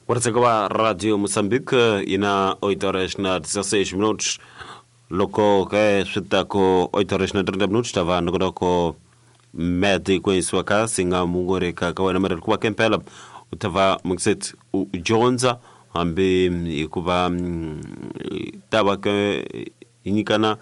Wartsakawa Radio Moçambique ina 8 horas na 16 minutos. Loko que swita ko 8 horas na 30 minutos estava no ko médico em sua casa, singa mungore ka kawana mara kwa kempela utava mukset u Jonza ambe ikuba taba ke inikana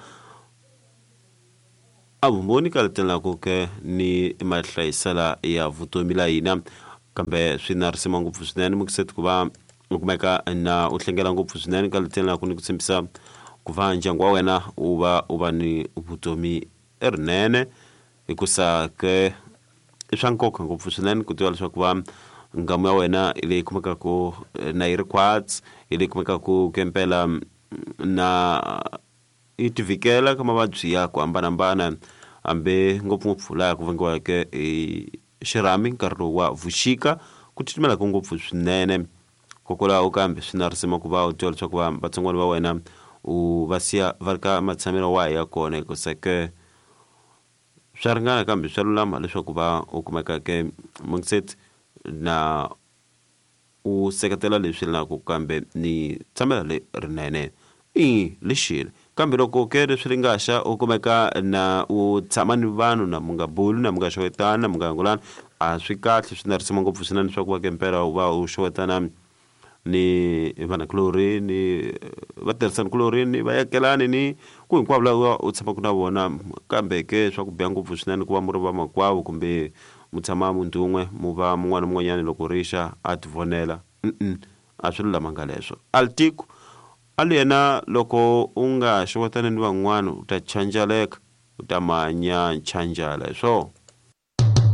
abu monika tena ko ke ni matlaisala ya vutomila ina kambe swinar simangu fusnani mukset kuba ukumeka na utlengela ngopfu swinene kalitela kunikutsembisa kuva ndyangu wa wena uva ni vutomi erinene hikusa ke i swa nkoka ngopfu swinene ku tiva leswaku va ngamu ya wena i leyi kumeka ku na yi ri kwats i leyi kumeka ku kempela na i tivikela ka mavabyi ya ku hambanahambana hambe ngopfungopfu laha ku vangiweke xirhami nkarhi wa vuxika ku titimela ku ngopfu swinene kokwalaho kambe swi na risima ku va u tiva leswaku vatsongwana va wena u va siya va ri ka matshamelo wa ya kona hikusa ke swa ringana kambe swa lulama leswaku va u kumeka ke mungset na u seketela leswi laku kambe ni tshamela lerinene i lexile kambe loko ke leswi ri nga xa u kumeka na u tshama ni vanhu na mu nga buli na mu nga xewetana mu nga angulana a swi kahle swi na risima ngopfu swinene leswaku va kempela u va u xewetana ni vanakulori ni vatirhisani kulori ni vayakelani ni ku hinkwavo lava u tshamaka na vona kambe ke swa ku biha ngopfu swinene ku va mu ri va makwavo kumbe mu tshama munti wun'we mu va mun'wana mun'wanyana loko rixa a tivonela a swi lulamanga leswo altiko ali yena loko u nga xewetani ni van'wana u ta chanjaleka u ta manya nchanjala hi swona